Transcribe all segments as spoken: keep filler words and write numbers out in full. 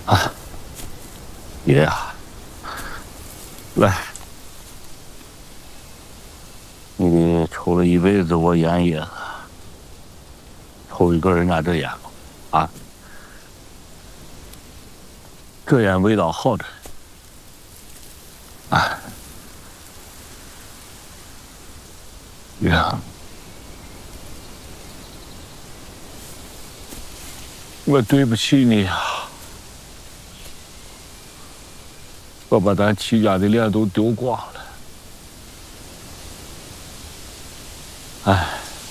啊，爷呀，来，你抽了一辈子我烟叶子，抽一根人家这烟吧，啊，这烟味道好着，啊，呀，我对不起你呀。 我把咱齐家的脸都丢光了，哎，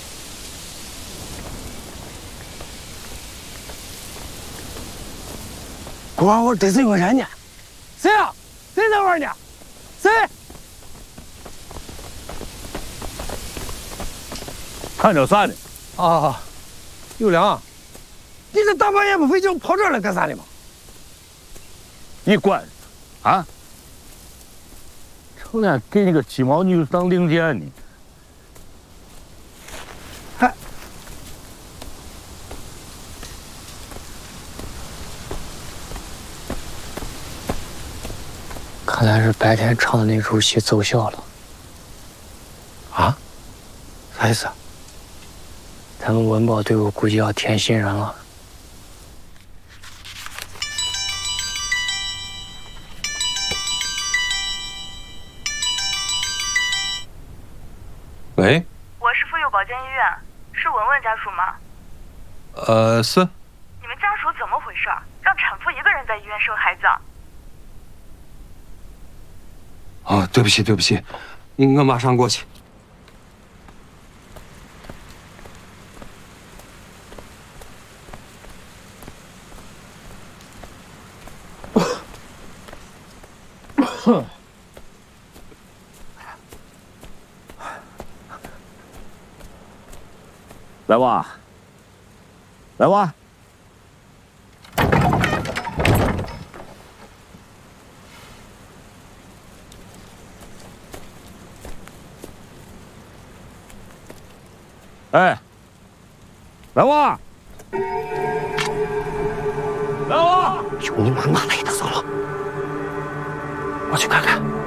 我玩会得罪过人呢？谁啊？谁在玩呢？谁？ 看着啥呢？ 啊，有良，你这大半夜不回家跑这儿来干啥的嘛？ 你管！ 啊！成天给你个鸡毛女当零件呢， 还看来是白天唱的那出戏奏效了。 啊？啥意思？ 他们文保队伍估计要添新人了。 喂， 我是妇幼保健医院，是文文家属吗？ 呃，是。 你们家属怎么回事？让产妇一个人在医院生孩子？ 哦，对不起，对不起，我马上过去。 来娃，来娃，哎，来娃，来娃， 有你妈哪来的？走了，我去看看。